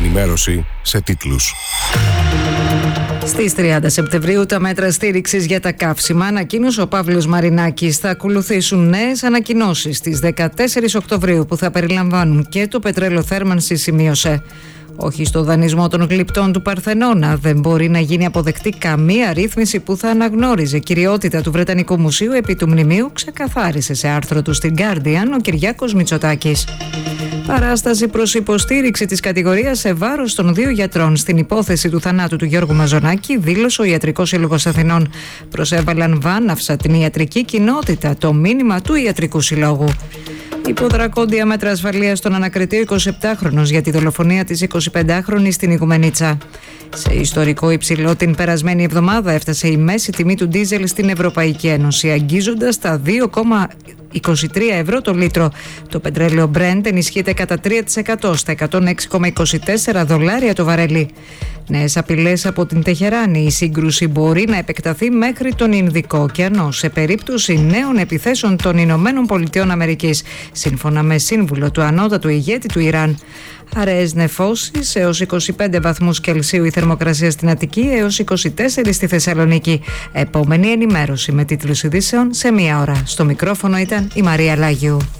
ενημέρωση σε τίτλους. Στις 30 Σεπτεμβρίου τα μέτρα στήριξης για τα καύσιμα ανακοίνωσε ο Παύλος Μαρινάκης. Θα ακολουθήσουν νέες ανακοινώσεις στις 14 Οκτωβρίου που θα περιλαμβάνουν και το πετρέλαιο θέρμανσης, σημείωσε. Όχι στο δανεισμό των γλυπτών του Παρθενώνα. Δεν μπορεί να γίνει αποδεκτή καμία ρύθμιση που θα αναγνώριζε κυριότητα του Βρετανικού Μουσείου επί του μνημείου, ξεκαθάρισε σε άρθρο του στην Guardian ο Κυριάκος Μητσοτάκης. Παράσταση προς υποστήριξη της κατηγορίας σε βάρος των 2 γιατρών στην υπόθεση του θανάτου του Γιώργου Μαζονάκη, δήλωσε ο Ιατρικός Σύλλογος Αθηνών. Προσέβαλαν βάναυσα την ιατρική κοινότητα, το μήνυμα του Ιατρικού Συλλόγου. Υποδρακόντια μέτρα ασφαλείας στον ανακριτή 27χρονος για τη δολοφονία της 25χρονης στην Ιγουμενίτσα. Σε ιστορικό υψηλό την περασμένη εβδομάδα έφτασε η μέση τιμή του ντίζελ στην Ευρωπαϊκή Ένωση, αγγίζοντας τα 2,23 ευρώ το λίτρο. Το πετρέλαιο Brent ενισχύεται κατά 3% στα 106,24 δολάρια το βαρέλι. Νέες απειλές από την Τεχεράνη. Η σύγκρουση μπορεί να επεκταθεί μέχρι τον Ινδικό ωκεανό σε περίπτωση νέων επιθέσεων των Ηνωμένων Πολιτειών Αμερικής, σύμφωνα με σύμβουλο του ανώτατου ηγέτη του Ιράν. Αραιές νεφώσεις, έως 25 βαθμούς Κελσίου η θερμοκρασία στην Αττική, έως 24 στη Θεσσαλονίκη. Επόμενη ενημέρωση με τίτλους ειδήσεων σε 1 ώρα. Στο μικρόφωνο ήταν η Μαρία Λάγιου.